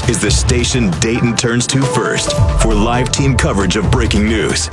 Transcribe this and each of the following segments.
is the station Dayton turns to first for live team coverage of breaking news.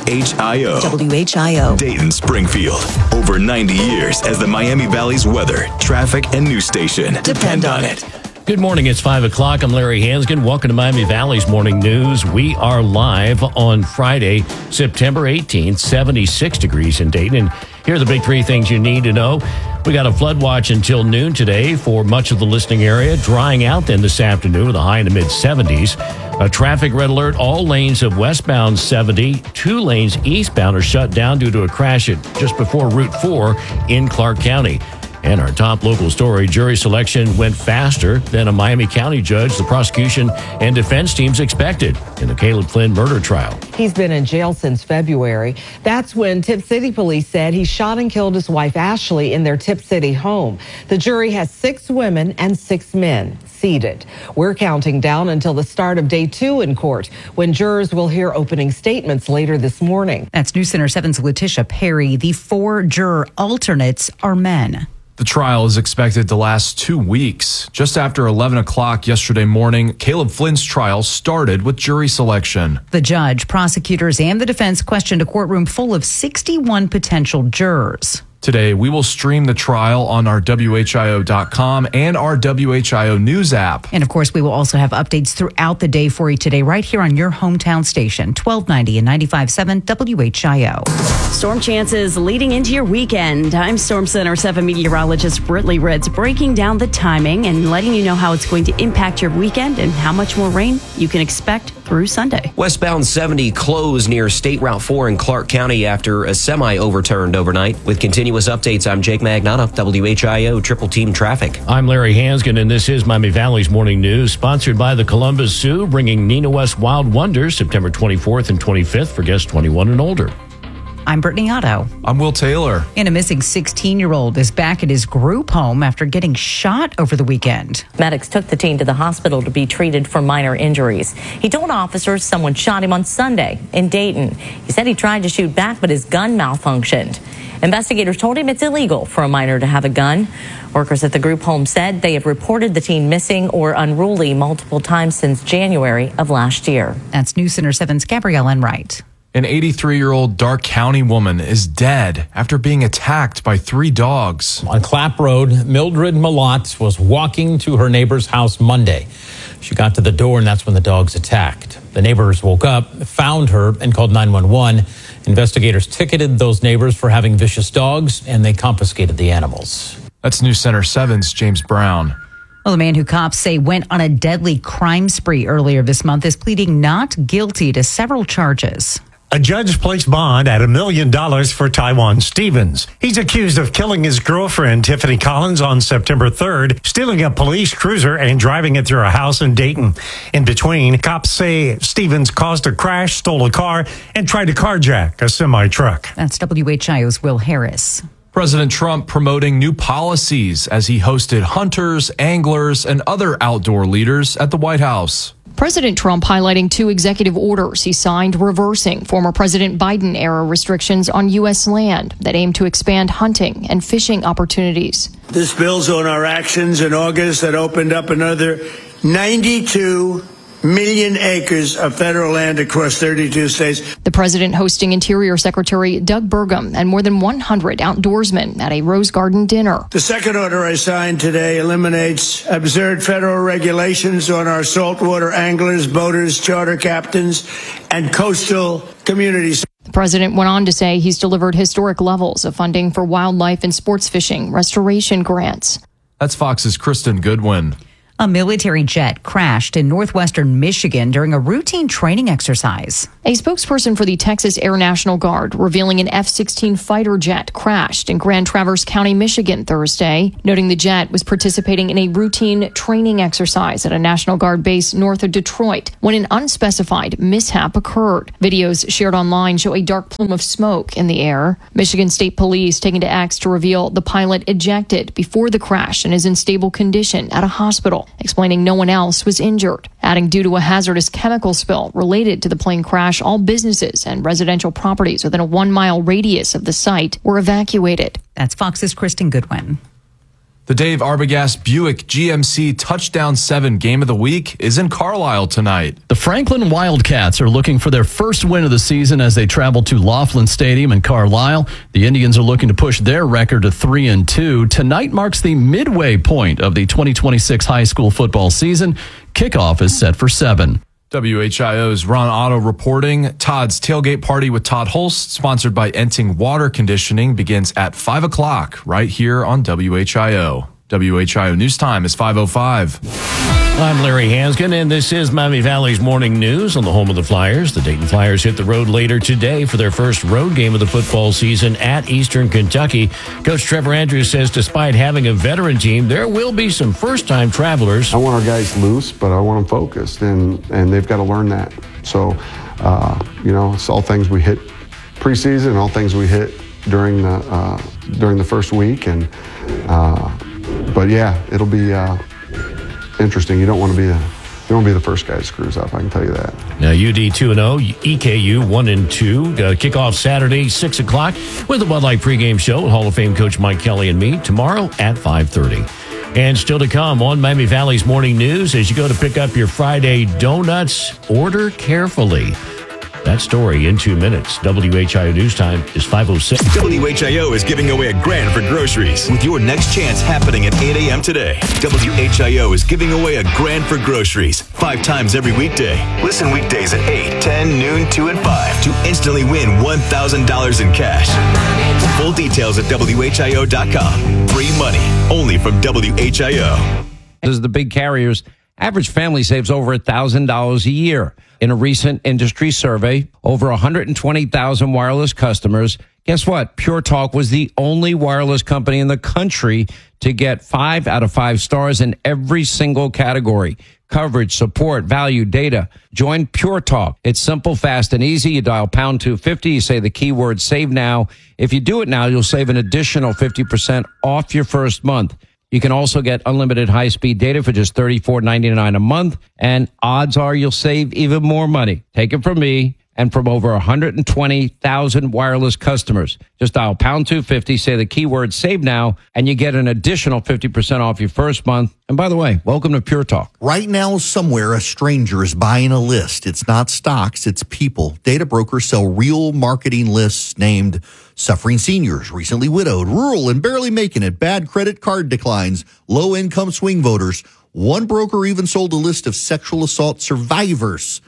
WHIO. WHIO. Dayton, Springfield. Over 90 years as the Miami Valley's weather, traffic, and news station. Depend on it. Good morning. It's 5 o'clock. I'm Larry Hansgen. Welcome to Miami Valley's Morning News. We are live on Friday, September 18th, 76 degrees in Dayton. And here are the big three things you need to know. We got a flood watch until noon today for much of the listening area, drying out then this afternoon with a high in the mid-70s. A traffic red alert. All lanes of westbound 70, 2 lanes eastbound are shut down due to a crash at just before Route 4 in Clark County. And our top local story, jury selection went faster than a Miami County judge, the prosecution and defense teams expected in the Caleb Flynn murder trial. He's been in jail since February. That's when Tip City police said he shot and killed his wife, Ashley, in their Tip City home. The jury has 6 women and 6 men seated. We're counting down until the start of day 2 in court, when jurors will hear opening statements later this morning. That's News Center 7's Letitia Perry. The 4 juror alternates are men. The trial is expected to last 2 weeks. Just after 11 o'clock yesterday morning, Caleb Flynn's trial started with jury selection. The judge, prosecutors, and the defense questioned a courtroom full of 61 potential jurors. Today, we will stream the trial on our WHIO.com and our WHIO News app. And of course, we will also have updates throughout the day for you today, right here on your hometown station, 1290 and 95.7 WHIO. Storm chances leading into your weekend. I'm Storm Center 7 meteorologist Britley Ritz, breaking down the timing and letting you know how it's going to impact your weekend and how much more rain you can expect through Sunday. Westbound 70 closed near State Route 4 in Clark County after a semi overturned overnight. With continuous updates, I'm Jake Magnotta, WHIO Triple Team Traffic. I'm Larry Hansgen, and this is Miami Valley's Morning News, sponsored by the Columbus Zoo, bringing Nina West Wild Wonders September 24th and 25th for guests 21 and older. I'm Brittany Otto. I'm Will Taylor. And a missing 16-year-old is back at his group home after getting shot over the weekend. Medics took the teen to the hospital to be treated for minor injuries. He told officers someone shot him on Sunday in Dayton. He said he tried to shoot back, but his gun malfunctioned. Investigators told him it's illegal for a minor to have a gun. Workers at the group home said they have reported the teen missing or unruly multiple times since January of last year. That's News Center 7's Gabrielle Enright. An 83-year-old Dark County woman is dead after being attacked by 3 dogs. On Clapp Road, Mildred Malott was walking to her neighbor's house Monday. She got to the door, and that's when the dogs attacked. The neighbors woke up, found her, and called 911. Investigators ticketed those neighbors for having vicious dogs, and they confiscated the animals. That's News Center 7's James Brown. Well, the man who cops say went on a deadly crime spree earlier this month is pleading not guilty to several charges. A judge placed bond at $1 million for Taiwan Stevens. He's accused of killing his girlfriend, Tiffany Collins, on September 3rd, stealing a police cruiser and driving it through a house in Dayton. In between, cops say Stevens caused a crash, stole a car, and tried to carjack a semi-truck. That's WHIO's Will Harris. President Trump promoting new policies as he hosted hunters, anglers, and other outdoor leaders at the White House. President Trump highlighting 2 executive orders he signed reversing former President Biden-era restrictions on U.S. land that aim to expand hunting and fishing opportunities. This builds on our actions in August that opened up another 92 million acres of federal land across 32 states. The president hosting Interior Secretary Doug Burgum and more than 100 outdoorsmen at a Rose Garden dinner. The second order I signed today eliminates absurd federal regulations on our saltwater anglers, boaters, charter captains, and coastal communities. The president went on to say he's delivered historic levels of funding for wildlife and sports fishing restoration grants. That's Fox's Kristen Goodwin. A military jet crashed in northwestern Michigan during a routine training exercise. A spokesperson for the Texas Air National Guard revealing an F-16 fighter jet crashed in Grand Traverse County, Michigan Thursday, noting the jet was participating in a routine training exercise at a National Guard base north of Detroit when an unspecified mishap occurred. Videos shared online show a dark plume of smoke in the air. Michigan State Police taking to X to reveal the pilot ejected before the crash and is in stable condition at a hospital, explaining no one else was injured. Adding due to a hazardous chemical spill related to the plane crash, all businesses and residential properties within a 1-mile radius of the site were evacuated. That's Fox's Kristen Goodwin. The Dave Arbogast Buick GMC Touchdown 7 Game of the Week is in Carlisle tonight. The Franklin Wildcats are looking for their first win of the season as they travel to Laughlin Stadium in Carlisle. The Indians are looking to push their record to 3-2. Tonight marks the midway point of the 2026 high school football season. Kickoff is set for 7. WHIO's Ron Otto reporting. Todd's Tailgate Party with Todd Holst, sponsored by Enting Water Conditioning, begins at 5 o'clock right here on WHIO. WHIO News Time is 5:05. I'm Larry Hansgen, and this is Miami Valley's Morning News on the home of the Flyers. The Dayton Flyers hit the road later today for their first road game of the football season at Eastern Kentucky. Coach Trevor Andrews says despite having a veteran team, there will be some first-time travelers. I want our guys loose, but I want them focused, and they've got to learn that. So, it's all things we hit preseason, all things we hit during the first week, but yeah, it'll be interesting. You don't want to be the first guy that screws up. I can tell you that. Now UD 2-0, EKU 1-2. Kickoff Saturday 6 o'clock with the Bud Light pregame show. Hall of Fame coach Mike Kelly and me tomorrow at 5:30. And still to come on Miami Valley's Morning News, as you go to pick up your Friday donuts, order carefully. That story in 2 minutes. WHIO News Time is 5:06. WHIO is giving away $1,000 for groceries with your next chance happening at 8 a.m. today. WHIO is giving away $1,000 for groceries 5 times every weekday. Listen weekdays at 8, 10, noon, 2, and 5 to instantly win $1,000 in cash. Full details at WHIO.com. Free money only from WHIO. As the big carriers, average family saves over $1,000 a year. In a recent industry survey, over 120,000 wireless customers. Guess what? Pure Talk was the only wireless company in the country to get 5 out of 5 stars in every single category. Coverage, support, value, data. Join Pure Talk. It's simple, fast, and easy. You dial pound 250. You say the keyword save now. If you do it now, you'll save an additional 50% off your first month. You can also get unlimited high-speed data for just $34.99 a month, and odds are you'll save even more money. Take it from me and from over 120,000 wireless customers. Just dial pound 250, say the keyword save now, and you get an additional 50% off your first month. And by the way, welcome to Pure Talk. Right now, somewhere, a stranger is buying a list. It's not stocks, it's people. Data brokers sell real marketing lists named suffering seniors, recently widowed, rural and barely making it, bad credit card declines, low-income swing voters. One broker even sold a list of sexual assault survivors.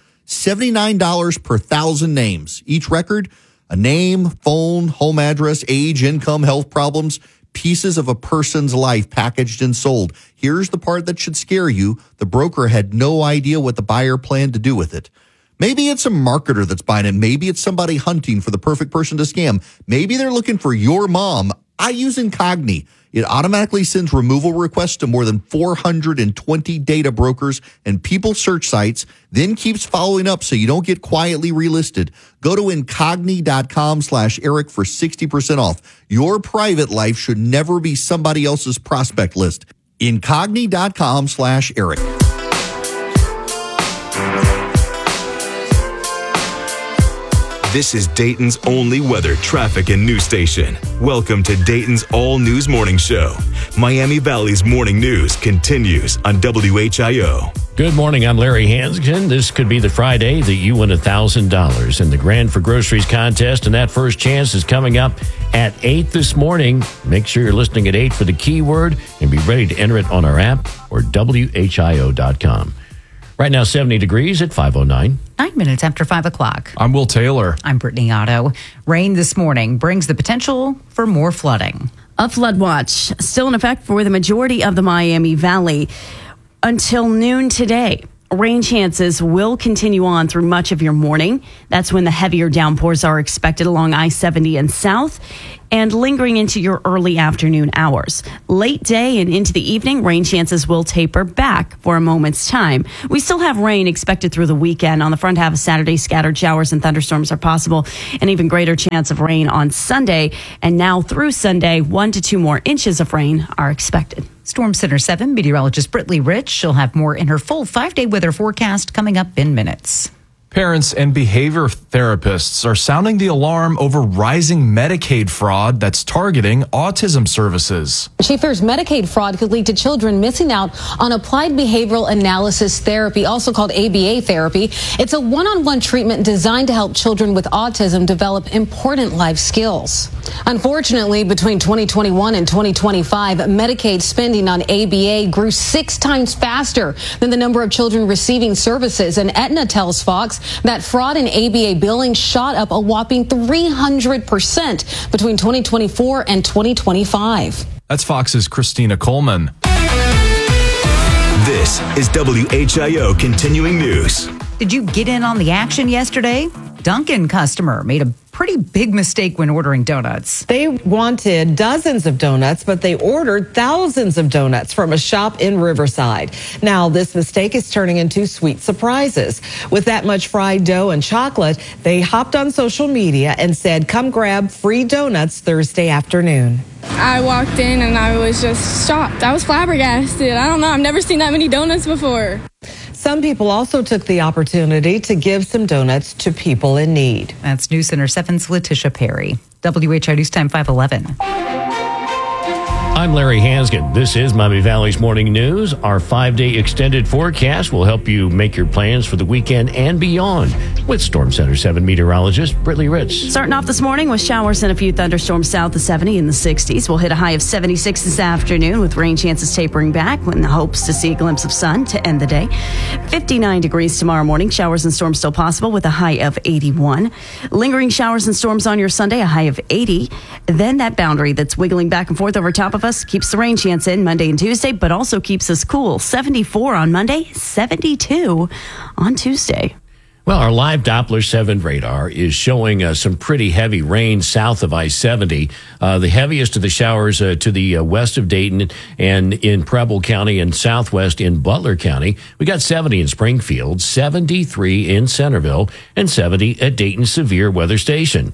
$79 per 1,000 names. Each record, a name, phone, home address, age, income, health problems, pieces of a person's life packaged and sold. Here's the part that should scare you. The broker had no idea what the buyer planned to do with it. Maybe it's a marketer that's buying it. Maybe it's somebody hunting for the perfect person to scam. Maybe they're looking for your mom. I use Incogni. It automatically sends removal requests to more than 420 data brokers and people search sites, then keeps following up so you don't get quietly relisted. Go to Incogni.com/Eric for 60% off. Your private life should never be somebody else's prospect list. Incogni.com/Eric. This is Dayton's only weather, traffic, and news station. Welcome to Dayton's all-news morning show. Miami Valley's morning news continues on WHIO. Good morning, I'm Larry Hansgen. This could be the Friday that you win $1,000 in the Grand for Groceries contest, and that first chance is coming up at 8 this morning. Make sure you're listening at 8 for the keyword and be ready to enter it on our app or WHIO.com. Right now, 70 degrees at 5:09. 9 minutes after 5 o'clock. I'm Will Taylor. I'm Brittany Otto. Rain this morning brings the potential for more flooding. A flood watch still in effect for the majority of the Miami Valley until noon today. Rain chances will continue on through much of your morning. That's when the heavier downpours are expected along I-70 and south and lingering into your early afternoon hours. Late day and into the evening, rain chances will taper back for a moment's time. We still have rain expected through the weekend. On the front half of Saturday, scattered showers and thunderstorms are possible. An even greater chance of rain on Sunday. And now through Sunday, 1 to 2 more inches of rain are expected. Storm Center 7 meteorologist Brittany Rich. She'll have more in her full 5-day weather forecast coming up in minutes. Parents and behavior therapists are sounding the alarm over rising Medicaid fraud that's targeting autism services. She fears Medicaid fraud could lead to children missing out on applied behavioral analysis therapy, also called ABA therapy. It's a one-on-one treatment designed to help children with autism develop important life skills. Unfortunately, between 2021 and 2025, Medicaid spending on ABA grew 6 times faster than the number of children receiving services. And Aetna tells Fox that fraud in ABA billing shot up a whopping 300% between 2024 and 2025. That's Fox's Christina Coleman. This is WHIO Continuing News. Did you get in on the action yesterday? Dunkin' customer made a pretty big mistake when ordering donuts. They wanted dozens of donuts, but they ordered thousands of donuts from a shop in Riverside. Now, this mistake is turning into sweet surprises. With that much fried dough and chocolate, they hopped on social media and said, "Come grab free donuts Thursday afternoon." I walked in and I was just shocked. I was flabbergasted. I don't know. I've never seen that many donuts before. Some people also took the opportunity to give some donuts to people in need. That's News Center 7's Letitia Perry. WHIO News Time 511. I'm Larry Hansgen. This is Miami Valley's Morning News. Our 5-day extended forecast will help you make your plans for the weekend and beyond with Storm Center 7 meteorologist Brittany Ritz. Starting off this morning with showers and a few thunderstorms south of 70 in the 60s. We'll hit a high of 76 this afternoon with rain chances tapering back when the hopes to see a glimpse of sun to end the day. 59 degrees tomorrow morning. Showers and storms still possible with a high of 81. Lingering showers and storms on your Sunday, a high of 80. Then that boundary that's wiggling back and forth over top of us keeps the rain chance in Monday and Tuesday, but also keeps us cool. 74 on Monday, 72 on Tuesday. Well, our live Doppler 7 radar is showing some pretty heavy rain south of I-70. The heaviest of the showers to the west of Dayton and in Preble County and southwest in Butler County. We got 70 in Springfield, 73 in Centerville, and 70 at Dayton Severe Weather Station.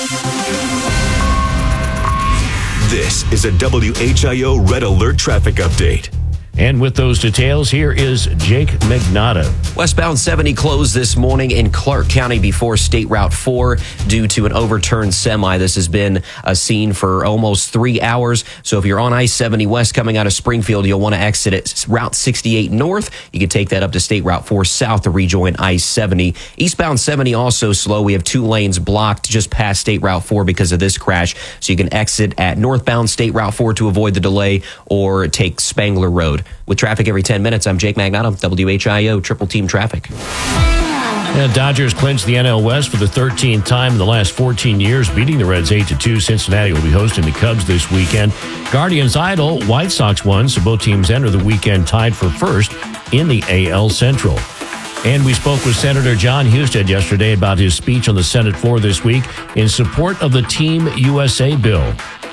This is a WHIO Red Alert traffic update. And with those details, here is Jake Magnotta. Westbound 70 closed this morning in Clark County before State Route 4 due to an overturned semi. This has been a scene for almost 3 hours. So if you're on I-70 West coming out of Springfield, you'll want to exit at Route 68 North. You can take that up to State Route 4 South to rejoin I-70. Eastbound 70 also slow. We have 2 lanes blocked just past State Route 4 because of this crash. So you can exit at northbound State Route 4 to avoid the delay or take Spangler Road. With traffic every 10 minutes, I'm Jake Magnotta, WHIO Triple Team Traffic. Yeah, Dodgers clinched the NL West for the 13th time in the last 14 years, beating the Reds 8-2. Cincinnati will be hosting the Cubs this weekend. Guardians idle, White Sox won, so both teams enter the weekend tied for first in the AL Central. And we spoke with Senator John Husted yesterday about his speech on the Senate floor this week in support of the Team USA bill.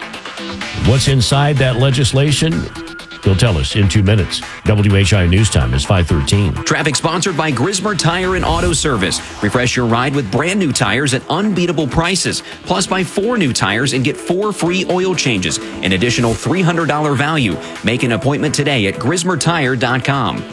What's inside that legislation? He'll tell us in 2 minutes. WHIO News Time is 5:13. Traffic sponsored by Grismer Tire and Auto Service. Refresh your ride with brand new tires at unbeatable prices. Plus, buy 4 new tires and get 4 free oil changes. An additional $300 value. Make an appointment today at GrismerTire.com.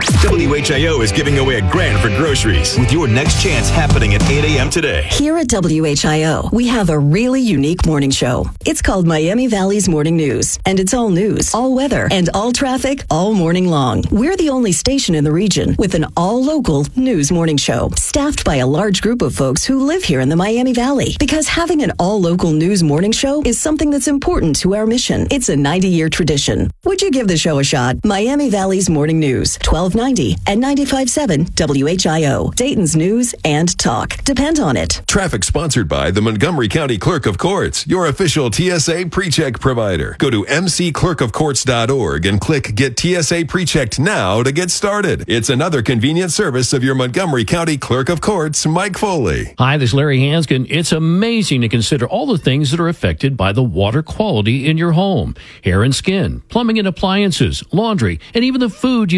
WHIO is giving away $1,000 for groceries with your next chance happening at 8 a.m. today. Here at WHIO, we have a really unique morning show. It's called Miami Valley's Morning News, and it's all news, all weather, and all traffic all morning long. We're the only station in the region with an all-local news morning show, staffed by a large group of folks who live here in the Miami Valley. Because having an all-local news morning show is something that's important to our mission. It's a 90-year tradition. Would you give the show a shot? Miami Valley's Morning News, 1290 and 95.7 WHIO. Dayton's news and talk. Depend on it. Traffic sponsored by the Montgomery County Clerk of Courts, your official TSA PreCheck provider. Go to mcclerkofcourts.org and click Get TSA PreChecked now to get started. It's another convenient service of your Montgomery County Clerk of Courts, Mike Foley. Hi, this is Larry Hansgen. It's amazing to consider all the things that are affected by the water quality in your home. Hair and skin, plumbing and appliances, laundry, and even the food you feed your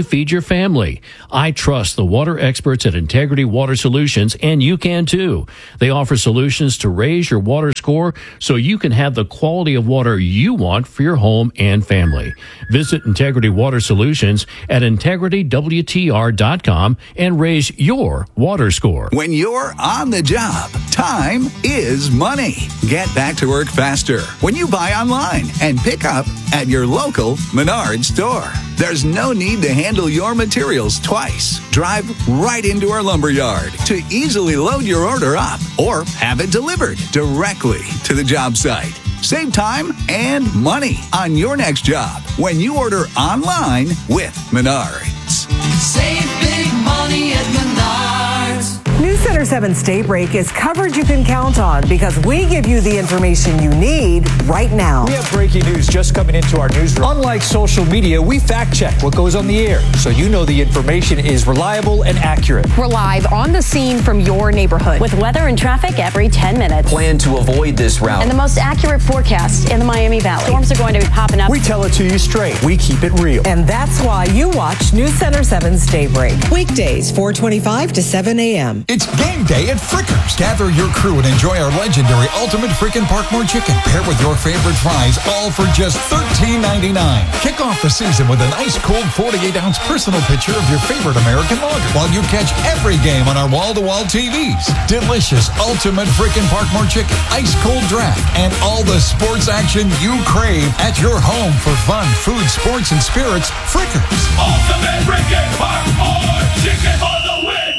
family. I trust the water experts at Integrity Water Solutions, and you can too. They offer solutions to raise your water score so you can have the quality of water you want for your home and family. Visit Integrity Water Solutions at integritywtr.com and raise your water score. When you're on the job, time is money. Get back to work faster when you buy online and pick up at your local Menards store. There's no need to handle your materials twice. Drive right into our lumberyard to easily load your order up or have it delivered directly to the job site. Save time and money on your next job when you order online with Menards. Save big money at Menards. News Center 7's Daybreak is coverage you can count on because we give you the information you need right now. We have breaking news just coming into our newsroom. Unlike social media, we fact check what goes on the air so you know the information is reliable and accurate. We're live on the scene from your neighborhood with weather and traffic every 10 minutes. Plan to avoid this route. And the most accurate forecast in the Miami Valley. Storms are going to be popping up. We tell it to you straight. We keep it real. And that's why you watch News Center 7's Daybreak. Weekdays, 4:25 to 7 a.m. It's game day at Frickers. Gather your crew and enjoy our legendary Ultimate Frickin' Parkmore Chicken paired with your favorite fries, all for just $13.99. Kick off the season with an ice-cold 48-ounce personal picture of your favorite American lager while you catch every game on our wall-to-wall TVs. Delicious Ultimate Frickin' Parkmore Chicken, ice-cold draft, and all the sports action you crave at your home for fun, food, sports, and spirits. Frickers. Ultimate Frickin' Parkmore Chicken for the win.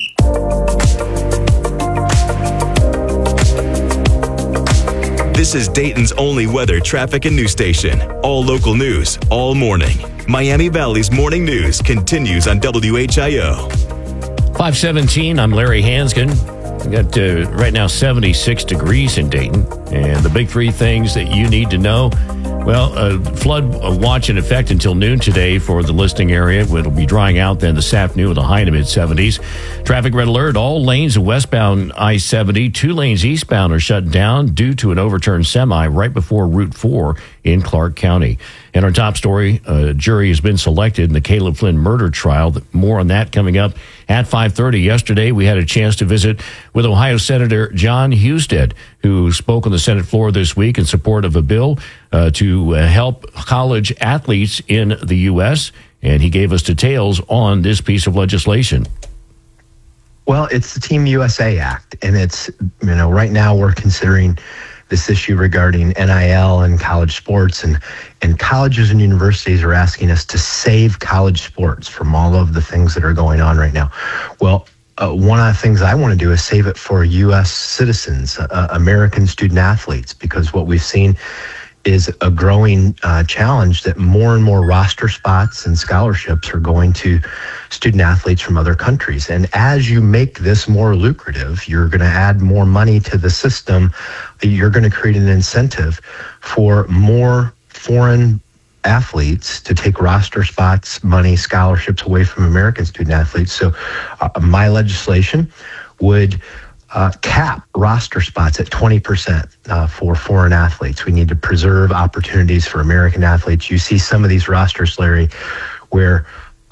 This is Dayton's only weather, traffic, and news station. All local news, all morning. Miami Valley's morning news continues on WHIO. 517, I'm Larry Hanskin. We got right now 76 degrees in Dayton. And the big three things that you need to know. Well, flood watch in effect until noon today for the listing area. It'll be drying out then this afternoon with a high in the mid-70s. Traffic red alert. All lanes of westbound I-70, 2 lanes eastbound are shut down due to an overturned semi right before Route 4 in Clark County. And our top story, a jury has been selected in the Caleb Flynn murder trial. More on that coming up at 5:30. Yesterday, we had a chance to visit with Ohio Senator John Husted, who spoke on the Senate floor this week in support of a bill to help college athletes in the U.S., and he gave us details on this piece of legislation. Well, it's the Team USA Act, and it's, right now we're considering this issue regarding NIL and college sports, and colleges and universities are asking us to save college sports from all of the things that are going on right now. Well, one of the things I want to do is save it for U.S. citizens, American student athletes, because what we've seen is a growing challenge that more and more roster spots and scholarships are going to student athletes from other countries. And as you make this more lucrative, you're going to add more money to the system. You're going to create an incentive for more foreign athletes to take roster spots, money, scholarships away from American student athletes. So my legislation would cap roster spots at 20% for foreign athletes. We need to preserve opportunities for American athletes. You see some of these rosters, Larry, where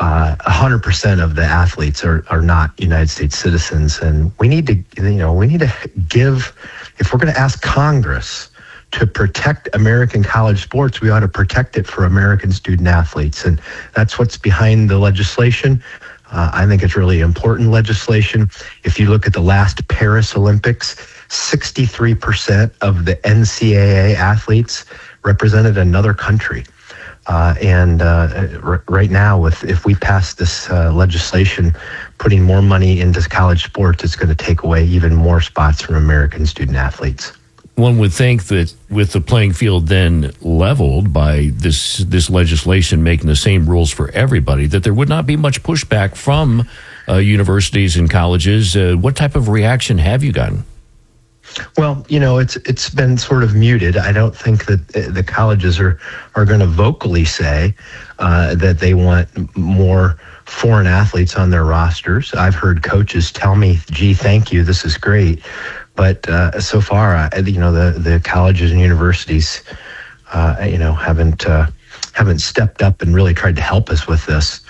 100% of the athletes are not United States citizens, and we need to give. If we're going to ask Congress to protect American college sports, we ought to protect it for American student athletes, and that's what's behind the legislation. I think it's really important legislation. If you look at the last Paris Olympics, 63% of the NCAA athletes represented another country. Right now, if we pass this legislation, putting more money into college sports, it's going to take away even more spots from American student athletes. One would think that with the playing field then leveled by this legislation making the same rules for everybody, that there would not be much pushback from universities and colleges. What type of reaction have you gotten? Well, it's been sort of muted. I don't think that the colleges are going to vocally say that they want more foreign athletes on their rosters. I've heard coaches tell me, "Gee, thank you, this is great." But so far, the colleges and universities, haven't stepped up and really tried to help us with this.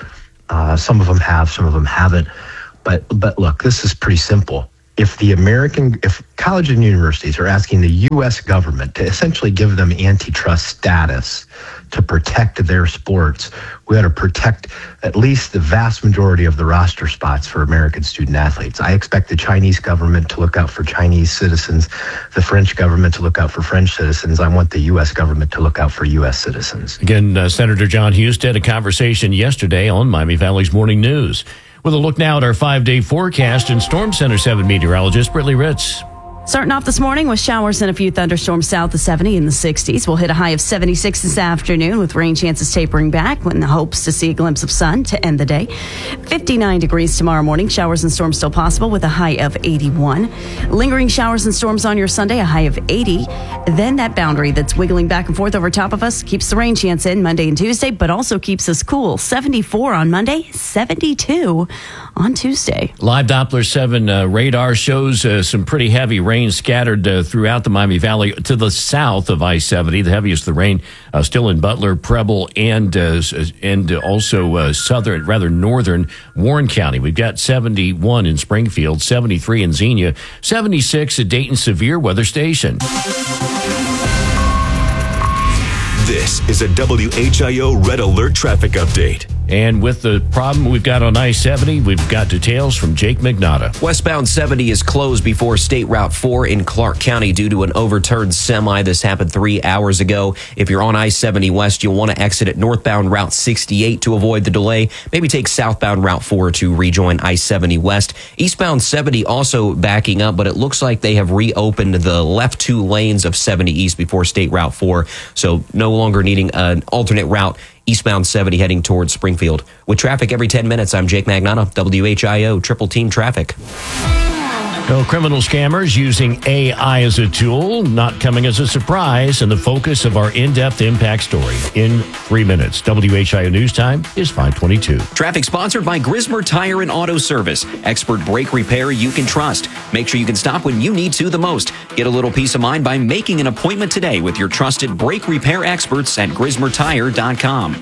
Some of them have, some of them haven't. But look, this is pretty simple. If colleges and universities are asking the U.S. government to essentially give them antitrust status to protect their sports, we ought to protect at least the vast majority of the roster spots for American student athletes. I expect the Chinese government to look out for Chinese citizens, the French government to look out for French citizens. I want the U.S. government to look out for U.S. citizens. Again, Senator John Husted had a conversation yesterday on Miami Valley's Morning News. With a look now at our 5-day forecast and Storm Center 7 meteorologist Brittany Ritz. Starting off this morning with showers and a few thunderstorms south of 70 in the 60s. We'll hit a high of 76 this afternoon with rain chances tapering back when the hopes to see a glimpse of sun to end the day. 59 degrees tomorrow morning. Showers and storms still possible with a high of 81. Lingering showers and storms on your Sunday, a high of 80. Then that boundary that's wiggling back and forth over top of us keeps the rain chance in Monday and Tuesday, but also keeps us cool. 74 on Monday, 72 on Tuesday. Live Doppler 7 radar shows some pretty heavy rain scattered throughout the Miami Valley to the south of I-70. The heaviest of the rain still in Butler, Preble, and also southern, rather northern Warren County. We've got 71 in Springfield, 73 in Xenia, 76 at Dayton Severe Weather Station. This is a WHIO Red Alert traffic update. And with the problem we've got on I-70, we've got details from Jake Magnotta. Westbound 70 is closed before State Route 4 in Clark County due to an overturned semi. This happened 3 hours ago. If you're on I-70 West, you'll want to exit at northbound Route 68 to avoid the delay. Maybe take southbound Route 4 to rejoin I-70 West. Eastbound 70 also backing up, but it looks like they have reopened the left 2 lanes of 70 East before State Route 4, so no longer needing an alternate route. Eastbound 70 heading towards Springfield. With traffic every 10 minutes, I'm Jake Magnotta, WHIO Triple Team Traffic. No criminal scammers using AI as a tool, not coming as a surprise, and the focus of our in-depth impact story in 3 minutes. WHIO News Time is 5:22. Traffic sponsored by Grismer Tire and Auto Service. Expert brake repair you can trust. Make sure you can stop when you need to the most. Get a little peace of mind by making an appointment today with your trusted brake repair experts at GrismerTire.com.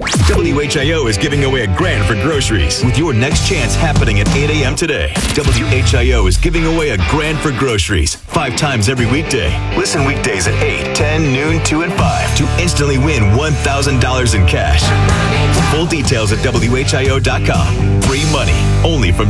WHIO is giving away $1,000 for groceries with your next chance happening at 8 a.m. today. WHIO is giving away $1,000 for groceries 5 times every weekday. Listen weekdays at 8, 10, noon, 2, and 5 to instantly win $1,000 in cash. Full details at WHIO.com. Free money only from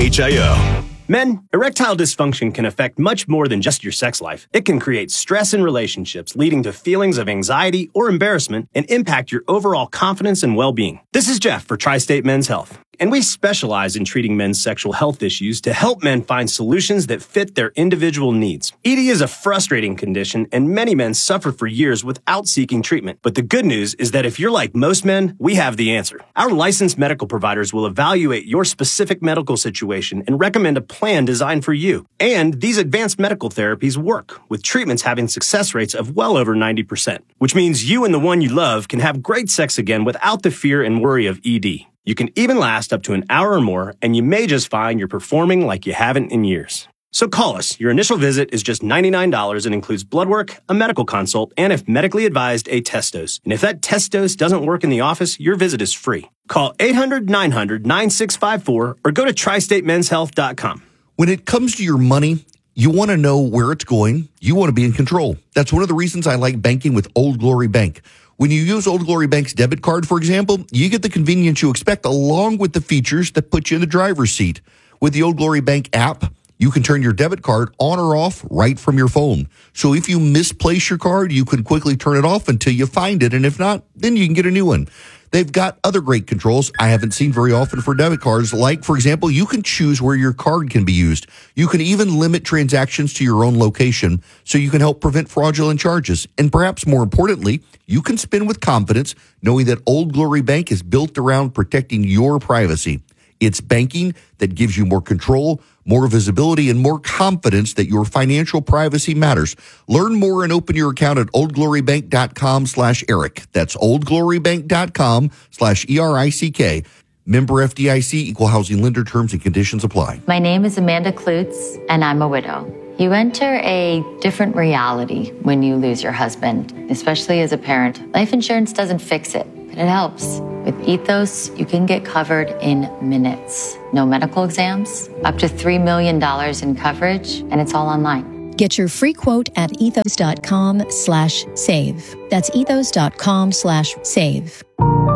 WHIO. Men, erectile dysfunction can affect much more than just your sex life. It can create stress in relationships, leading to feelings of anxiety or embarrassment, and impact your overall confidence and well-being. This is Jeff for Tri-State Men's Health, and we specialize in treating men's sexual health issues to help men find solutions that fit their individual needs. ED is a frustrating condition, and many men suffer for years without seeking treatment. But the good news is that if you're like most men, we have the answer. Our licensed medical providers will evaluate your specific medical situation and recommend a plan designed for you. And these advanced medical therapies work, with treatments having success rates of well over 90%, which means you and the one you love can have great sex again without the fear and worry of ED. You can even last up to an hour or more, and you may just find you're performing like you haven't in years. So call us. Your initial visit is just $99 and includes blood work, a medical consult, and if medically advised, a test dose. And if that test dose doesn't work in the office, your visit is free. Call 800-900-9654 or go to tristatemenshealth.com. When it comes to your money, you want to know where it's going. You want to be in control. That's one of the reasons I like banking with Old Glory Bank. When you use Old Glory Bank's debit card, for example, you get the convenience you expect along with the features that put you in the driver's seat. With the Old Glory Bank app, you can turn your debit card on or off right from your phone. So if you misplace your card, you can quickly turn it off until you find it. And if not, then you can get a new one. They've got other great controls I haven't seen very often for debit cards. Like, for example, you can choose where your card can be used. You can even limit transactions to your own location so you can help prevent fraudulent charges. And perhaps more importantly, you can spend with confidence knowing that Old Glory Bank is built around protecting your privacy. It's banking that gives you more control, more visibility, and more confidence that your financial privacy matters. Learn more and open your account at oldglorybank.com/Eric. That's oldglorybank.com/ERICK. Member FDIC, equal housing lender, terms and conditions apply. My name is Amanda Klutz, and I'm a widow. You enter a different reality when you lose your husband, especially as a parent. Life insurance doesn't fix it, and it helps. With Ethos, you can get covered in minutes. No medical exams, up to $3 million in coverage, and it's all online. Get your free quote at ethos.com/save. That's ethos.com/save.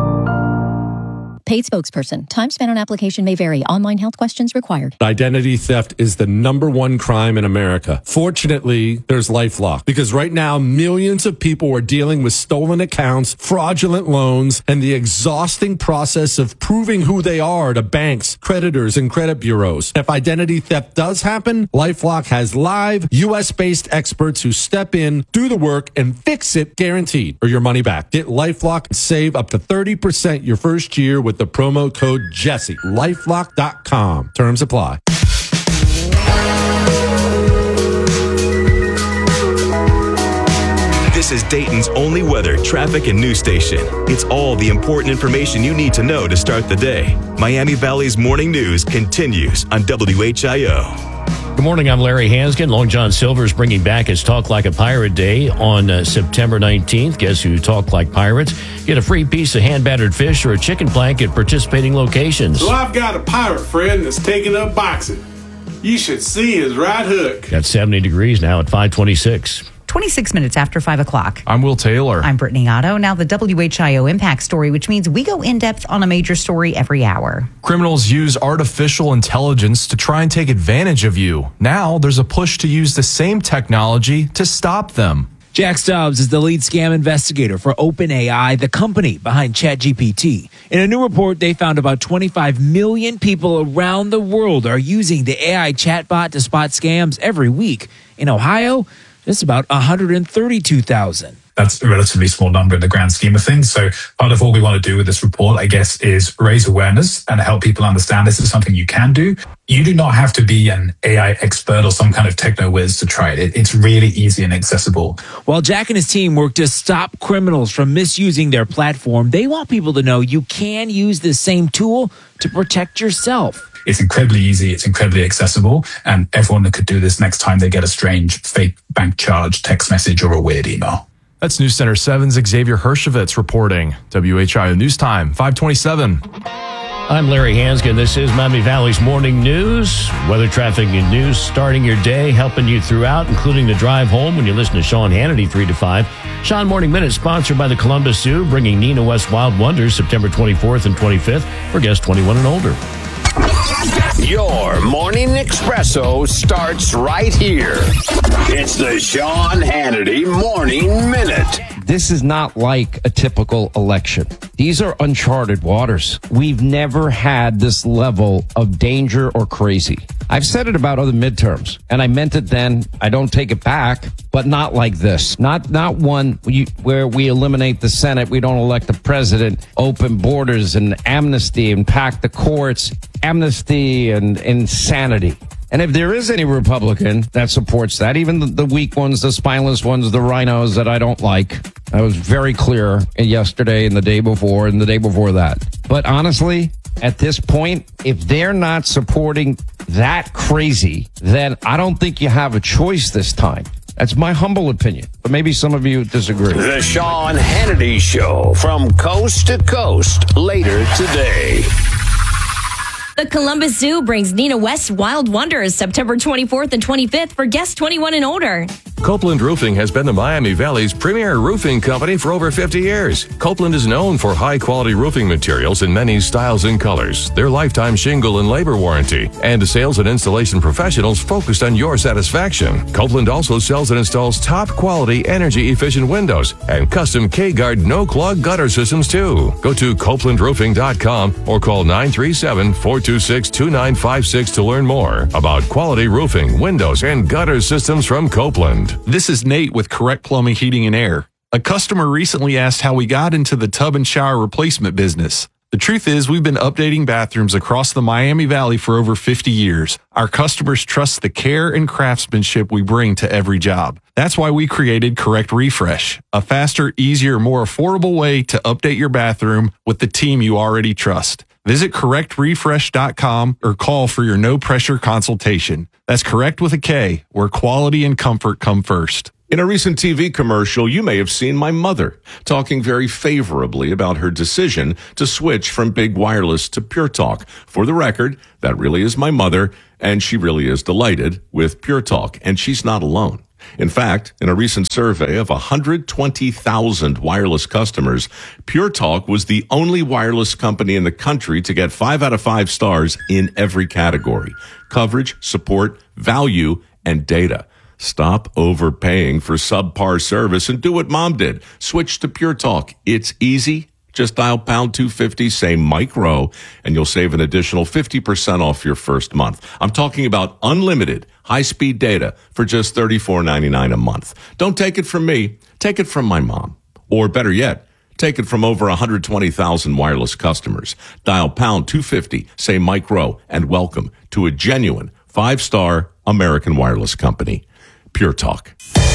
Paid spokesperson. Time spent on application may vary. Online health questions required. Identity theft is the #1 crime in America. Fortunately, there's LifeLock, because right now millions of people are dealing with stolen accounts, fraudulent loans, and the exhausting process of proving who they are to banks, creditors, and credit bureaus. If identity theft does happen, LifeLock has live U.S.-based experts who step in, do the work, and fix it, guaranteed, or your money back. Get LifeLock and save up to 30% your first year with the promo code Jesse. LifeLock.com. Terms apply. This is Dayton's only weather, traffic, and news station. It's all the important information you need to know to start the day. Miami Valley's morning news continues on WHIO. Good morning, I'm Larry Hanskin. Long John Silver's bringing back his Talk Like a Pirate Day on September 19th. Guess who talk like pirates? Get a free piece of hand-battered fish or a chicken plank at participating locations. So I've got a pirate friend that's taking up boxing. You should see his right hook. Got 70 degrees now at 526. 26 minutes after 5 o'clock. I'm Will Taylor. I'm Brittany Otto. Now the WHIO Impact Story, which means we go in-depth on a major story every hour. Criminals use artificial intelligence to try and take advantage of you. Now there's a push to use the same technology to stop them. Jack Stubbs is the lead scam investigator for OpenAI, the company behind ChatGPT. In a new report, they found about 25 million people around the world are using the AI chatbot to spot scams every week. In Ohio, it's about 132,000. That's a relatively small number in the grand scheme of things. So part of what we want to do with this report, I guess, is raise awareness and help people understand this is something you can do. You do not have to be an AI expert or some kind of techno whiz to try it. It's really easy and accessible. While Jack and his team work to stop criminals from misusing their platform, they want people to know you can use the same tool to protect yourself. It's incredibly easy. It's incredibly accessible. And everyone could do this next time they get a strange fake bank charge, text message, or a weird email. That's News Center 7's Xavier Hershovitz reporting. WHIO News Time, 527. I'm Larry Hanskin. This is Miami Valley's morning news. Weather, traffic, and news starting your day, helping you throughout, including the drive home when you listen to Sean Hannity 3 to 5. Sean Morning Minute sponsored by the Columbus Zoo, bringing Nina West Wild Wonders September 24th and 25th for guests 21 and older. Your morning espresso starts right here. It's the Sean Hannity Morning Minute. This is not like a typical election. These are uncharted waters. We've never had this level of danger or crazy. I've said it about other midterms, and I meant it then. I don't take it back, but not like this. Not one where we eliminate the Senate, we don't elect the president, open borders and amnesty and pack the courts, amnesty and insanity. And if there is any Republican that supports that, even the weak ones, the spineless ones, the rhinos that I don't like, I was very clear yesterday and the day before and the day before that. But honestly, at this point, if they're not supporting that crazy, then I don't think you have a choice this time. That's my humble opinion, but maybe some of you disagree. The Sean Hannity Show from coast to coast later today. The Columbus Zoo brings Nina West Wild Wonders September 24th and 25th for guests 21 and older. Copeland Roofing has been the Miami Valley's premier roofing company for over 50 years. Copeland is known for high-quality roofing materials in many styles and colors, their lifetime shingle and labor warranty, and sales and installation professionals focused on your satisfaction. Copeland also sells and installs top-quality, energy-efficient windows and custom K-Guard no-clog gutter systems, too. Go to CopelandRoofing.com or call 937-426-2956 to learn more about quality roofing, windows, and gutter systems from Copeland. This is Nate with Correct Plumbing, Heating, and Air. A customer recently asked how we got into the tub and shower replacement business. The truth is, we've been updating bathrooms across the Miami Valley for over 50 years. Our customers trust the care and craftsmanship we bring to every job. That's why we created Correct Refresh, a faster, easier, more affordable way to update your bathroom with the team you already trust. Visit correctrefresh.com or call for your no-pressure consultation. That's Correct with a K, where quality and comfort come first. In a recent TV commercial, you may have seen my mother talking very favorably about her decision to switch from Big Wireless to Pure Talk. For the record, that really is my mother, and she really is delighted with Pure Talk, and she's not alone. In fact, in a recent survey of 120,000 wireless customers, Pure Talk was the only wireless company in the country to get 5 out of 5 stars in every category: coverage, support, value, and data. Stop overpaying for subpar service and do what Mom did. Switch to Pure Talk. It's easy. Just dial pound 250, say Mike Rowe, and you'll save an additional 50% off your first month. I'm talking about unlimited high-speed data for just $34.99 a month. Don't take it from me. Take it from my mom. Or better yet, take it from over 120,000 wireless customers. Dial pound 250, say Mike Rowe, and welcome to a genuine 5-star American wireless company. Pure Talk.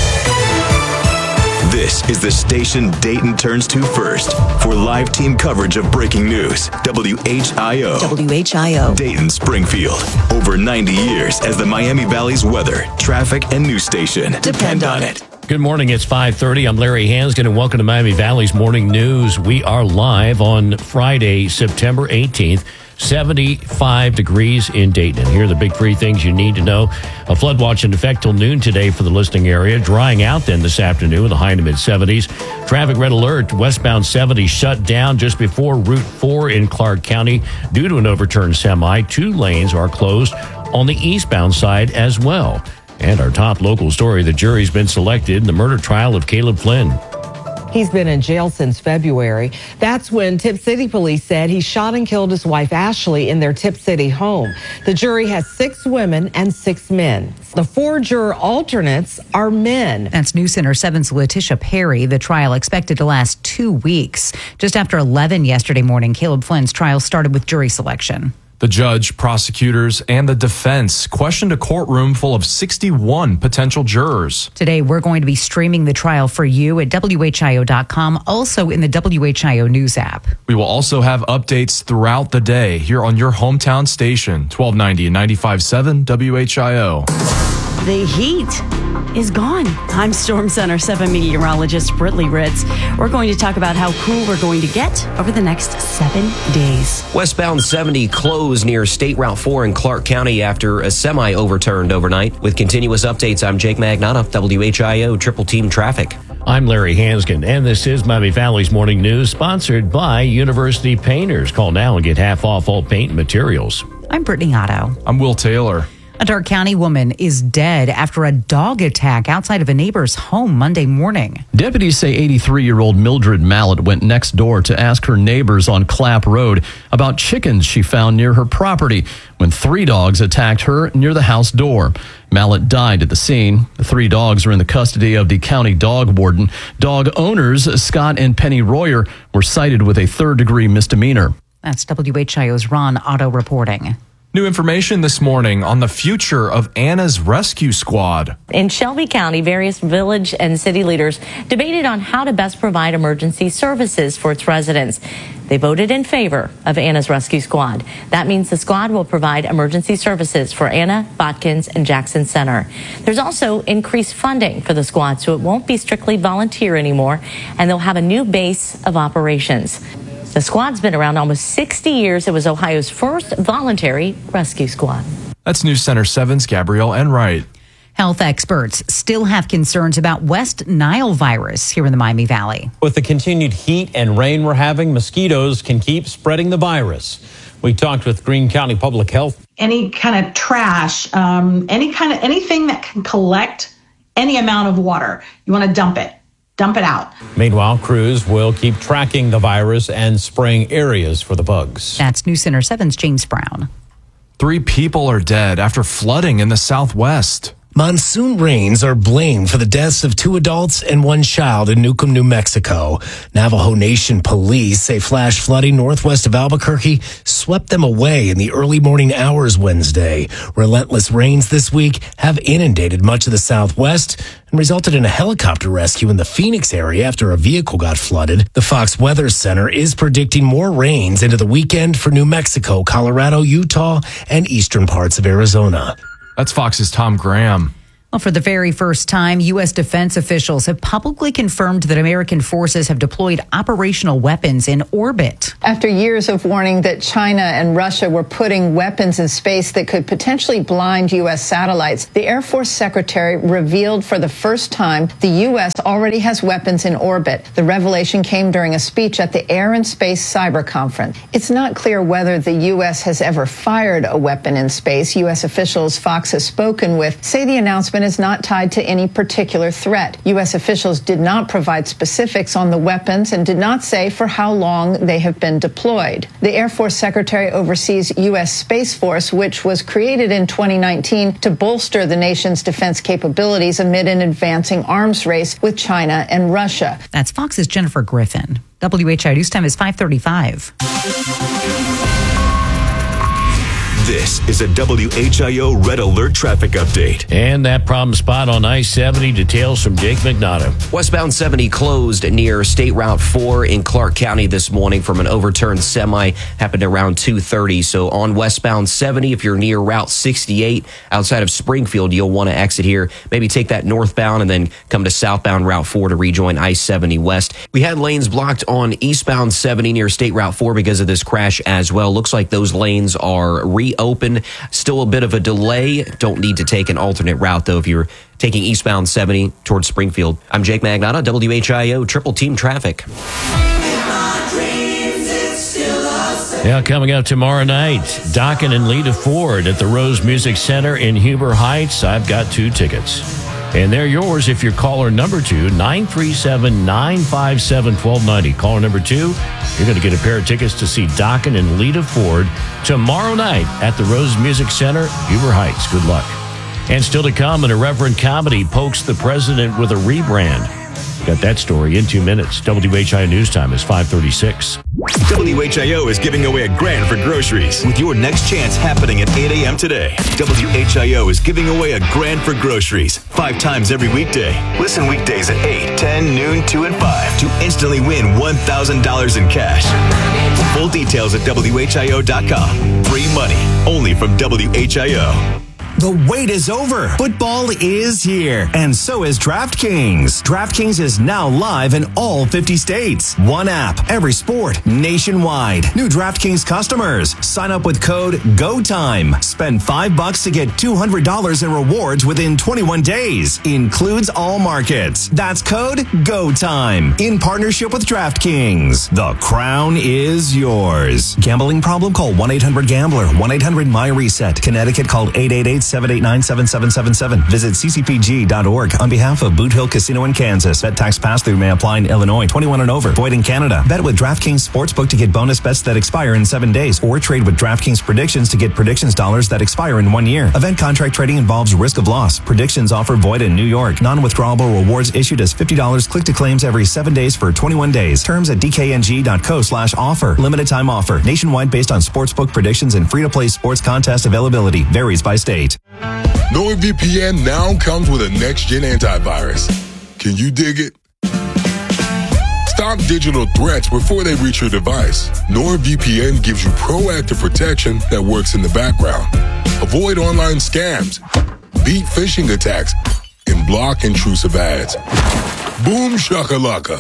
This is the station Dayton turns to first for live team coverage of breaking news. WHIO. WHIO. Dayton, Springfield. Over 90 years as the Miami Valley's weather, traffic, and news station. Depend on it. Good morning. It's 5:30. I'm Larry Hansgen, and welcome to Miami Valley's Morning News. We are live on Friday, September 18th. 75 degrees in Dayton. Here are the big 3 things you need to know. A flood watch in effect till noon today for the listening area. Drying out then this afternoon with a high in the mid-70s. Traffic red alert. Westbound 70 shut down just before Route 4 in Clark County due to an overturned semi. 2 lanes are closed on the eastbound side as well. And our top local story, the jury's been selected in the murder trial of Caleb Flynn. He's been in jail since February. That's when Tip City police said he shot and killed his wife, Ashley, in their Tip City home. The jury has 6 women and 6 men. The 4 juror alternates are men. That's News Center 7's Letitia Perry. The trial expected to last 2 weeks. Just after 11 yesterday morning, Caleb Flynn's trial started with jury selection. The judge, prosecutors, and the defense questioned a courtroom full of 61 potential jurors. Today, we're going to be streaming the trial for you at WHIO.com, also in the WHIO News app. We will also have updates throughout the day here on your hometown station, 1290 and 95.7 WHIO. The heat is gone. I'm Storm Center 7 meteorologist Britley Ritz. We're going to talk about how cool we're going to get over the next 7 days. Westbound 70 closed near State Route 4 in Clark County after a semi overturned overnight. With continuous updates, I'm Jake Magnata, WHIO Triple Team Traffic. I'm Larry Hansgen, and this is Miami Valley's Morning News, sponsored by University Painters. Call now and get half off all paint materials. I'm Brittany Otto. I'm Will Taylor. A Dark County woman is dead after a dog attack outside of a neighbor's home Monday morning. Deputies say 83-year-old Mildred Mallett went next door to ask her neighbors on Clapp Road about chickens she found near her property when 3 dogs attacked her near the house door. Mallett died at the scene. The 3 dogs are in the custody of the county dog warden. Dog owners Scott and Penny Royer were cited with a 3rd-degree misdemeanor. That's WHIO's Ron Otto reporting. New information this morning on the future of Anna's Rescue Squad. In Shelby County, various village and city leaders debated on how to best provide emergency services for its residents. They voted in favor of Anna's Rescue Squad. That means the squad will provide emergency services for Anna, Botkins, and Jackson Center. There's also increased funding for the squad, so it won't be strictly volunteer anymore, and they'll have a new base of operations. The squad's been around almost 60 years. It was Ohio's first voluntary rescue squad. That's News Center 7's Gabrielle Enright. Health experts still have concerns about West Nile virus here in the Miami Valley. With the continued heat and rain we're having, mosquitoes can keep spreading the virus. We talked with Greene County Public Health. Any kind of trash, anything that can collect any amount of water, you want to dump it. Dump it out. Meanwhile, crews will keep tracking the virus and spraying areas for the bugs. That's News Center 7's James Brown. 3 people are dead after flooding in the Southwest. Monsoon rains are blamed for the deaths of 2 adults and 1 child in Newcomb, New Mexico. Navajo Nation police say flash flooding northwest of Albuquerque swept them away in the early morning hours Wednesday. Relentless rains this week have inundated much of the Southwest and resulted in a helicopter rescue in the Phoenix area after a vehicle got flooded. The Fox Weather Center is predicting more rains into the weekend for New Mexico, Colorado, Utah, and eastern parts of Arizona. That's Fox's Tom Graham. Well, for the very first time, U.S. defense officials have publicly confirmed that American forces have deployed operational weapons in orbit. After years of warning that China and Russia were putting weapons in space that could potentially blind U.S. satellites, the Air Force Secretary revealed for the first time the U.S. already has weapons in orbit. The revelation came during a speech at the Air and Space Cyber Conference. It's not clear whether the U.S. has ever fired a weapon in space. U.S. officials Fox has spoken with say the announcement is not tied to any particular threat. U.S. officials did not provide specifics on the weapons and did not say for how long they have been deployed. The Air Force Secretary oversees U.S. Space Force, which was created in 2019 to bolster the nation's defense capabilities amid an advancing arms race with China and Russia. That's Fox's Jennifer Griffin. WHI News Time is 5:35. This is a WHIO Red Alert traffic update. And that problem spot on I-70, details from Jake McNaughton. Westbound 70 closed near State Route 4 in Clark County this morning from an overturned semi. Happened around 2:30. So on westbound 70, if you're near Route 68 outside of Springfield, you'll want to exit here. Maybe take that northbound and then come to southbound Route 4 to rejoin I-70 West. We had lanes blocked on eastbound 70 near State Route 4 because of this crash as well. Looks like those lanes are reopened. Still a bit of a delay. Don't need to take an alternate route, though, if you're taking eastbound 70 towards Springfield. I'm Jake Magnotta, WHIO Triple Team Traffic. Yeah, coming up tomorrow night, Dokken and Lita Ford at the Rose Music Center in Huber Heights. I've got 2 tickets. And they're yours if you're caller number 2, 937-957-1290. Caller number 2, you're going to get a pair of tickets to see Dokken and Lita Ford tomorrow night at the Rose Music Center, Huber Heights. Good luck. And still to come, an irreverent comedy pokes the president with a rebrand. Got that story in 2 minutes. WHIO News Time is 5:36. WHIO is giving away $1,000 for groceries with your next chance happening at 8 a.m. today. WHIO is giving away $1,000 for groceries 5 times every weekday. Listen weekdays at 8, 10, noon, 2, and 5 to instantly win $1,000 in cash. Full details at WHIO.com. Free money only from WHIO. The wait is over. Football is here, and so is DraftKings. DraftKings is now live in all 50 states. One app, every sport, nationwide. New DraftKings customers, sign up with code GOTIME. Spend $5 to get $200 in rewards within 21 days. Includes all markets. That's code GOTIME. In partnership with DraftKings. The crown is yours. Gambling problem? Call 1-800-GAMBLER. 1-800-MY-RESET. Connecticut, call 888-789-7777. Visit ccpg.org. On behalf of Boot Hill Casino in Kansas. Bet tax pass-through may apply in Illinois. 21 and over. Void in Canada. Bet with DraftKings Sportsbook to get bonus bets that expire in 7 days. Or trade with DraftKings Predictions to get predictions dollars that expire in 1 year. Event contract trading involves risk of loss. Predictions offer void in New York. Non-withdrawable rewards issued as $50 click to claims every 7 days for 21 days. Terms at dkng.co/offer. Limited time offer. Nationwide based on sportsbook predictions and free-to-play sports contest availability. Varies by state. NordVPN now comes with a next-gen antivirus. Can you dig it? Stop digital threats before they reach your device. NordVPN gives you proactive protection that works in the background. Avoid online scams, beat phishing attacks, and block intrusive ads. Boom shakalaka.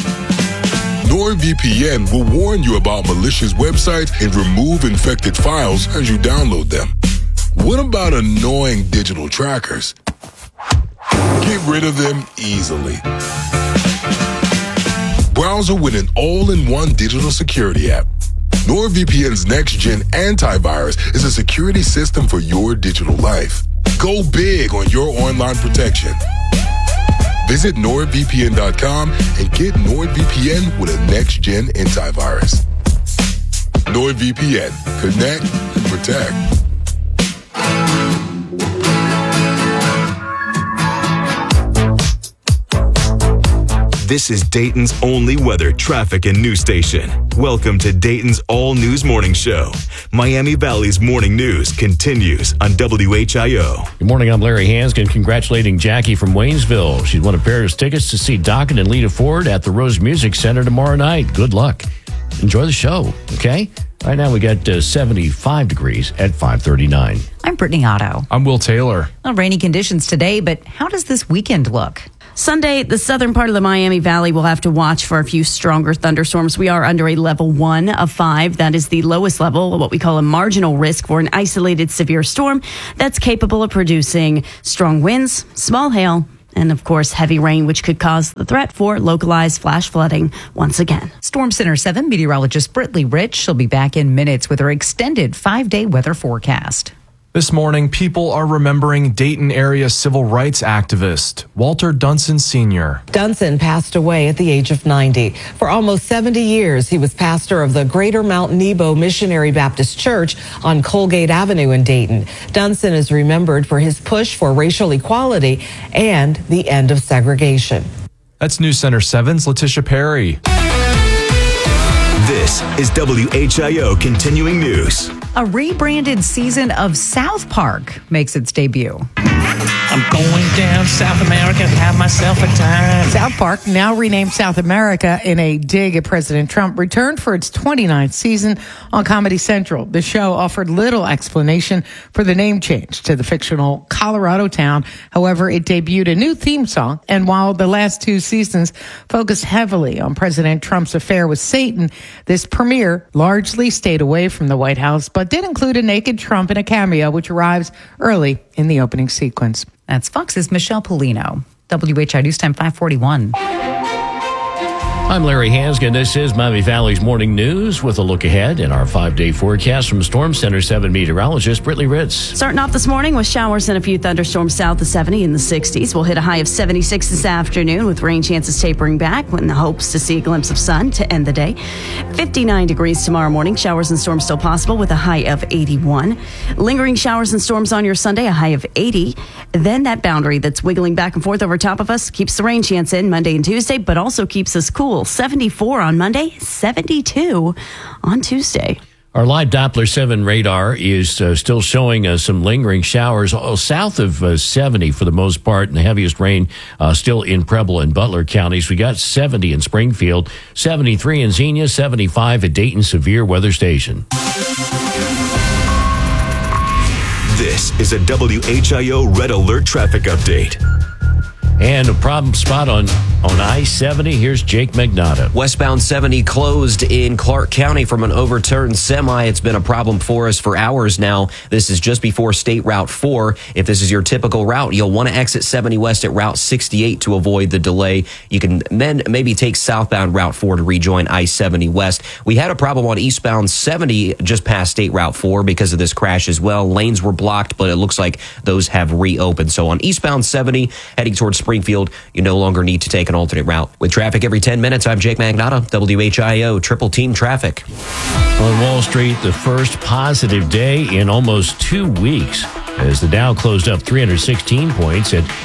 NordVPN will warn you about malicious websites and remove infected files as you download them. What about annoying digital trackers? Get rid of them easily. Browser with an all-in-one digital security app. NordVPN's next-gen antivirus is a security system for your digital life. Go big on your online protection. Visit NordVPN.com and get NordVPN with a next-gen antivirus. NordVPN. Connect and protect. This is Dayton's only weather, traffic, and news station. Welcome to Dayton's All News Morning Show. Miami Valley's morning news continues on WHIO. Good morning, I'm Larry Hanskin, congratulating Jackie from Waynesville. She's won a pair of tickets to see Dokken and Lita Ford at the Rose Music Center tomorrow night. Good luck. enjoy the show, okay? Right now we got 75 degrees at 5:39. I'm Brittany Otto. I'm Will Taylor. Well, rainy conditions today, but how does this weekend look? Sunday, the southern part of the Miami Valley will have to watch for a few stronger thunderstorms. We are under a level 1 of 5. That is the lowest level, what we call a marginal risk for an isolated severe storm that's capable of producing strong winds, small hail, and of course, heavy rain, which could cause the threat for localized flash flooding once again. Storm Center 7 meteorologist Brittany Rich. She'll be back in minutes with her extended 5-day weather forecast. This morning, people are remembering Dayton area civil rights activist Walter Dunson Sr. Dunson passed away at the age of 90. For almost 70 years, he was pastor of the Greater Mount Nebo Missionary Baptist Church on Colgate Avenue in Dayton. Dunson is remembered for his push for racial equality and the end of segregation. That's News Center 7's Letitia Perry. This is WHIO Continuing News. A rebranded season of South Park makes its debut. I'm going down South America to have myself a time. South Park, now renamed South America in a dig at President Trump, returned for its 29th season on Comedy Central. The show offered little explanation for the name change to the fictional Colorado town. However, it debuted a new theme song, and while the last 2 seasons focused heavily on President Trump's affair with Satan, this premiere largely stayed away from the White House, but did include a naked Trump in a cameo, which arrives early in the opening sequence. That's Fox's Michelle Polino. WHI News Time 541. I'm Larry Hansgen. This is Miami Valley's Morning News with a look ahead in our 5-day forecast from Storm Center 7 meteorologist Brittany Ritz. Starting off this morning with showers and a few thunderstorms south of 70 in the 60s. We'll hit a high of 76 this afternoon with rain chances tapering back in the hopes to see a glimpse of sun to end the day. 59 degrees tomorrow morning. Showers and storms still possible with a high of 81. Lingering showers and storms on your Sunday, a high of 80. Then that boundary that's wiggling back and forth over top of us keeps the rain chance in Monday and Tuesday, but also keeps us cool. 74 on Monday, 72 on Tuesday. Our live Doppler 7 radar is still showing some lingering showers south of 70 for the most part, and the heaviest rain still in Preble and Butler counties. We got 70 in Springfield, 73 in Xenia, 75 at Dayton Severe Weather Station. This is a WHIO Red Alert traffic update. And a problem spot on I-70. Here's Jake Magnotta. Westbound 70 closed in Clark County from an overturned semi. It's been a problem for us for hours now. This is just before State Route 4. If this is your typical route, you'll want to exit 70 West at Route 68 to avoid the delay. You can then maybe take southbound Route 4 to rejoin I-70 West. We had a problem on eastbound 70 just past State Route 4 because of this crash as well. Lanes were blocked, but it looks like those have reopened. So on eastbound 70, heading towards Springfield, you no longer need to take an alternate route. With traffic every 10 minutes, I'm Jake Magnotta, WHIO Triple Team Traffic. On Wall Street, the first positive day in almost 2 weeks as the Dow closed up 316 points at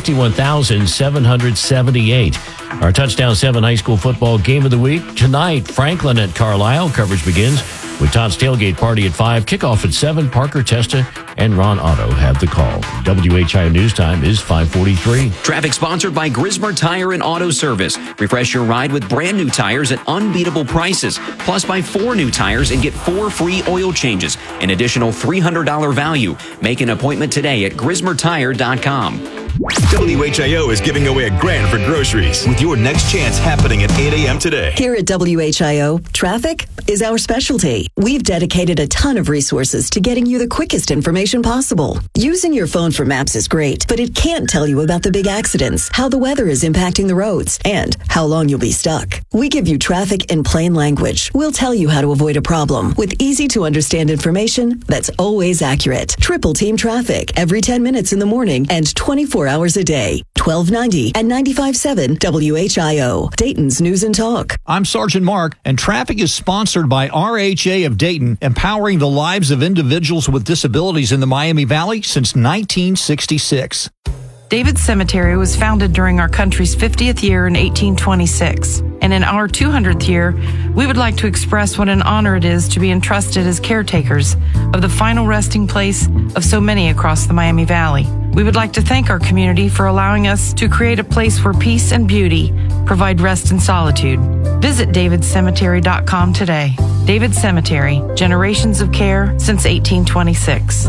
51,778. Our Touchdown 7 high school football game of the week tonight, Franklin at Carlisle. Coverage begins with Todd's Tailgate Party at 5. Kickoff at 7. Parker Testa and Ron Otto have the call. WHIO News Time is 5:43. Traffic sponsored by Grismer Tire and Auto Service. Refresh your ride with brand new tires at unbeatable prices. Plus, buy 4 new tires and get 4 free oil changes. An additional $300 value. Make an appointment today at grismertire.com. WHIO is giving away $1,000 for groceries with your next chance happening at 8 a.m. today. Here at WHIO, traffic is our specialty. We've dedicated a ton of resources to getting you the quickest information possible. Using your phone for maps is great, but it can't tell you about the big accidents, how the weather is impacting the roads, and how long you'll be stuck. We give you traffic in plain language. We'll tell you how to avoid a problem with easy-to-understand information that's always accurate. Triple Team Traffic every 10 minutes in the morning and 24 hours a day. 1290 and 95.7 WHIO, Dayton's News and Talk. I'm Sergeant Mark, and traffic is sponsored by RHA of Dayton, empowering the lives of individuals with disabilities in the Miami Valley since 1966. David Cemetery was founded during our country's 50th year in 1826. And in our 200th year, we would like to express what an honor it is to be entrusted as caretakers of the final resting place of so many across the Miami Valley. We would like to thank our community for allowing us to create a place where peace and beauty provide rest and solitude. Visit davidcemetery.com today. David Cemetery, generations of care since 1826.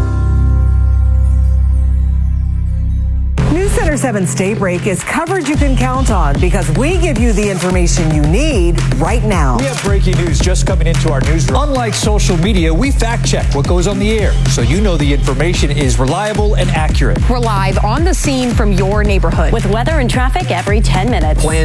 News Center 7's Daybreak is coverage you can count on because we give you the information you need right now. We have breaking news just coming into our newsroom. Unlike social media, we fact check what goes on the air so you know the information is reliable and accurate. We're live on the scene from your neighborhood with weather and traffic every 10 minutes.